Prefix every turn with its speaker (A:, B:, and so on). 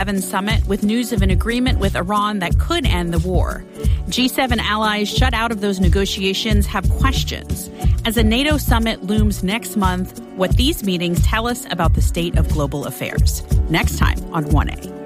A: summit with news of an agreement with Iran that could end the war. G7 allies shut out of those negotiations have questions. As a NATO summit looms next month, what these meetings tell us about the state of global affairs. Next time on 1A.